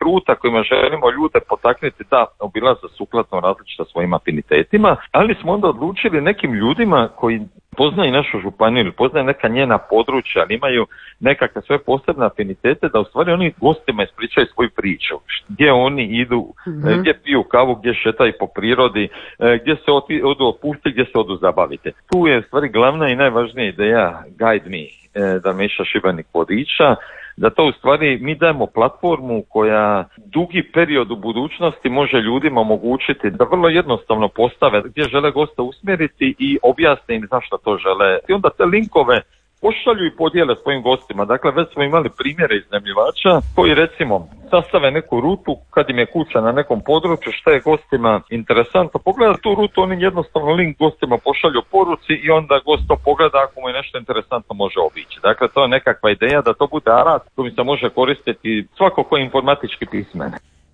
ruta kojima želimo ljude potaknuti da obilaze sukladno različito svojim afinitetima, ali smo onda odlučili nekim ljudima koji poznaju našu županiju ili poznaju neka njena područja, ali imaju nekakve svoje posebne afinitete, da u stvari oni gostima ispričaju svoju priču. Gdje oni idu, gdje piju kavu, gdje šetaju po prirodi, gdje se odu opustiti, gdje se odu zabaviti. Tu je u stvari glavna i najvažnija ideja Guide Me, Dalmatia Šibenik vodiča, da to u stvari mi dajemo platformu koja dugi period u budućnosti može ljudima omogućiti da vrlo jednostavno postave gdje žele gosta usmjeriti i objasne im zašto to žele. I onda te linkove pošalju i podijele svojim gostima. Dakle, već smo imali primjere iznajmljivača koji recimo sastave neku rutu kad im je kuća na nekom području, što je gostima interesantno. Pogleda tu rutu, oni jednostavno link gostima pošalju poruci i onda gost to pogleda, ako mu je nešto interesantno može obići. Dakle, to je nekakva ideja da to bude alat kojim se može koristiti svako ko je informatički pismen.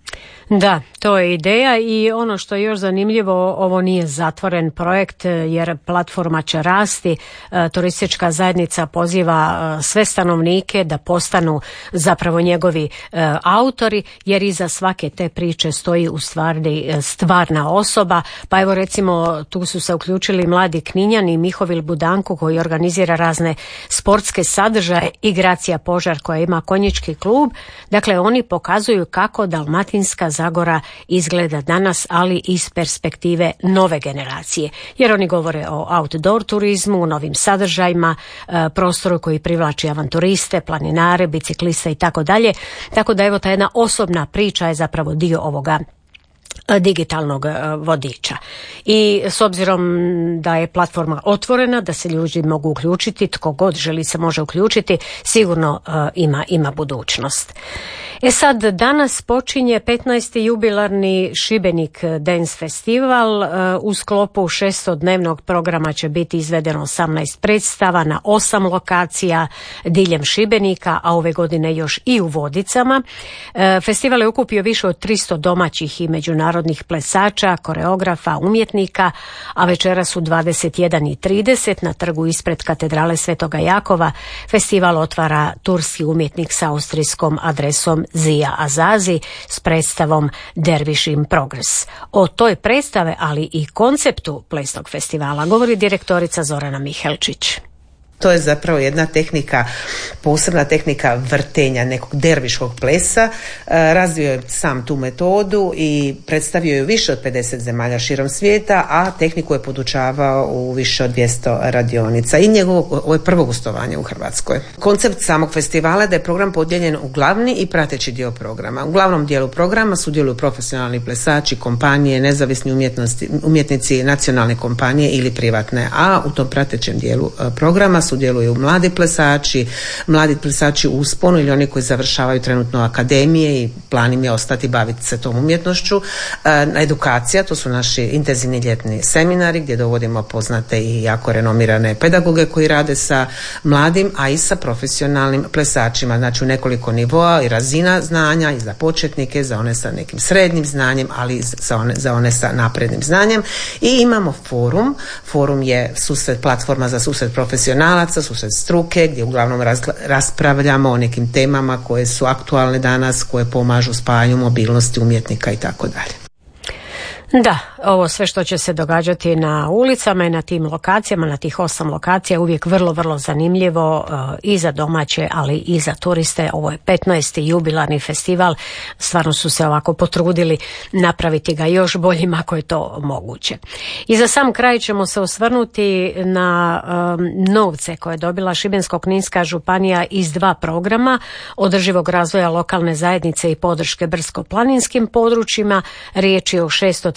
Da, to je ideja i ono što je još zanimljivo, ovo nije zatvoren projekt jer platforma će rasti. Turistička zajednica poziva sve stanovnike da postanu zapravo njegovi autori, jer iza svake te priče stoji u stvari stvarna osoba. Pa evo recimo tu su se uključili mladi Kninjani, Mihovil Budanko koji organizira razne sportske sadržaje i Gracija Požar koja ima konjički klub. Dakle, oni pokazuju kako Dalmatinska Zagora izgleda danas, ali iz perspektive nove generacije. Jer oni govore o outdoor turizmu, novim sadržajima, prostoru koji privlači avanturiste, planinare, bicikliste i tako dalje. Tako da evo ta jedna osobna priča je zapravo dio ovoga digitalnog vodiča. I s obzirom da je platforma otvorena, da se ljudi mogu uključiti, tko god želi se može uključiti, sigurno ima budućnost. Sad danas počinje 15. jubilarni Šibenik Dance Festival. U sklopu 600-dnevnog programa će biti izvedeno 18 predstava na 8 lokacija diljem Šibenika, a ove godine još i u Vodicama. Festival je okupio više od 300 domaćih i međunarodnih plesača, koreografa, umjetnika, a večeras u 21:30 na trgu ispred katedrale Svetoga Jakova festival otvara turski umjetnik sa austrijskom adresom Zia Azazi s predstavom Derviš in Progress. O toj predstave, ali i konceptu plesnog festivala govori direktorica Zorana Mihelčić. To je zapravo jedna tehnika, posebna tehnika vrtenja nekog derviškog plesa. Razvio je sam tu metodu i predstavio je više od 50 zemalja širom svijeta, a tehniku je podučavao u više od 200 radionica. I ovo je prvo gostovanje u Hrvatskoj. Koncept samog festivala je da je program podijeljen u glavni i prateći dio programa. U glavnom dijelu programa sudjeluju profesionalni plesači, kompanije, nezavisni umjetnici, nacionalne kompanije ili privatne, a u tom pratećem dijelu programa sudjeluju mladi plesači u usponu ili oni koji završavaju trenutno akademije i plan im je ostati baviti se tom umjetnošću. Edukacija, to su naši intenzivni ljetni seminari gdje dovodimo poznate i jako renomirane pedagoge koji rade sa mladim, a i sa profesionalnim plesačima, znači u nekoliko nivoa i razina znanja i za početnike, za one sa nekim srednjim znanjem, ali i za one sa naprednim znanjem. I imamo forum je platforma za susret profesionalaca, susret struke, gdje uglavnom raspravljamo o nekim temama koje su aktualne danas, koje pomažu spajanju mobilnosti umjetnika i tako dalje. Da, ovo sve što će se događati na ulicama i na tim lokacijama, na tih 8 lokacija, uvijek vrlo, vrlo zanimljivo i za domaće, ali i za turiste. Ovo je 15. jubilarni festival. Stvarno su se ovako potrudili napraviti ga još boljim ako je to moguće. I za sam kraj ćemo se osvrnuti na novce koje je dobila Šibensko-kninska županija iz 2 programa održivog razvoja lokalne zajednice i podrške brdsko-planinskim područjima. Riječ je o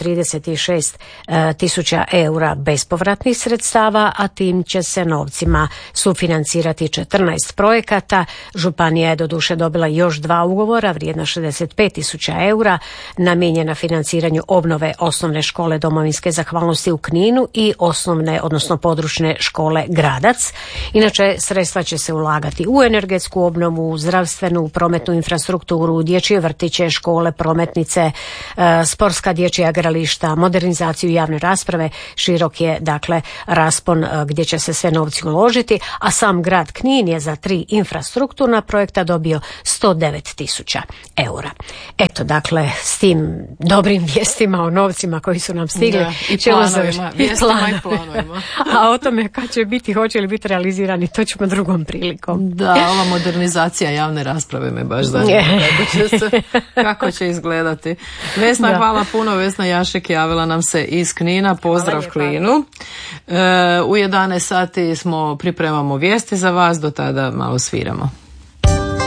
636.000 eura bespovratnih sredstava, a tim će se novcima sufinancirati 14 projekata. Županija je doduše dobila još 2 ugovora vrijedna 65.000 eura namijenjena financiranju obnove osnovne škole domovinske zahvalnosti u Kninu i osnovne, odnosno područne škole Gradac. Inače, sredstva će se ulagati u energetsku obnovu, zdravstvenu, prometnu infrastrukturu, dječje vrtiće, škole, prometnice, sportska dječja igrališta, modernizaciju javne rasprave. Širok je dakle raspon gdje će se sve novci uložiti, a sam grad Knin je za 3 infrastrukturna projekta dobio 109.000 eura. Eto, eto, dakle, s tim dobrim vijestima o novcima koji su nam stigli. Da, i planovima, vijestima i planovima. A o tome kad će biti, hoće li biti realizirani, to ćemo drugom prilikom. Da, ova modernizacija javne rasprave me baš zanima kako će izgledati. Vesna, hvala puno. Vesna Jašek javila nam se iz Knina. Pozdrav Klinu. U 11 sati pripremamo vijesti za vas, do tada malo sviramo.